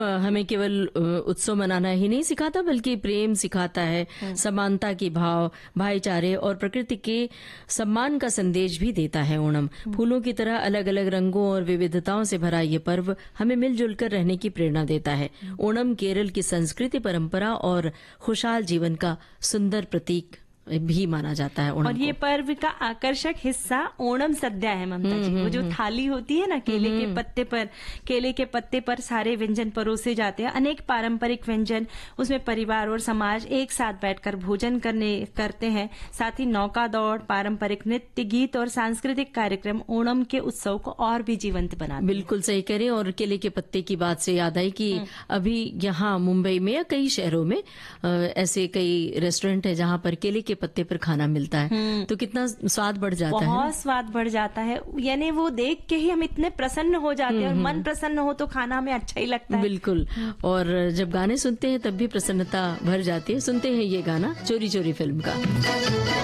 हमें केवल उत्सव मनाना ही नहीं सिखाता, बल्कि प्रेम सिखाता है, समानता की भाव, भाईचारे और प्रकृति के सम्मान का संदेश भी देता है। ओणम फूलों की तरह अलग अलग रंगों और विविधताओं से भरा ये पर्व हमें मिलजुल कर रहने की प्रेरणा देता है। ओणम केरल की संस्कृति, परंपरा और खुशहाल जीवन का सुंदर प्रतीक भी माना जाता है। ओणम और ये पर्व का आकर्षक हिस्सा ओणम सद्या है ममता जी। वो जो थाली होती है ना, केले के पत्ते पर सारे व्यंजन परोसे जाते हैं, अनेक पारंपरिक व्यंजन, उसमें परिवार और समाज एक साथ बैठकर भोजन करते हैं। साथ ही नौका दौड़, पारंपरिक नृत्य, गीत और सांस्कृतिक कार्यक्रम ओणम के उत्सव को और भी जीवंत बनाते हैं। बिल्कुल सही कह रहे हैं। और केले के पत्ते की बात से याद आई कि अभी यहाँ मुंबई में या कई शहरों में ऐसे कई रेस्टोरेंट है जहाँ पर केले के पत्ते पर खाना मिलता है, तो कितना स्वाद बढ़ जाता है। बहुत स्वाद बढ़ जाता है, यानी वो देख के ही हम इतने प्रसन्न हो जाते हैं, और मन प्रसन्न हो तो खाना हमें अच्छा ही लगता है। बिल्कुल। और जब गाने सुनते हैं तब भी प्रसन्नता भर जाती है। सुनते हैं ये गाना चोरी चोरी फिल्म का।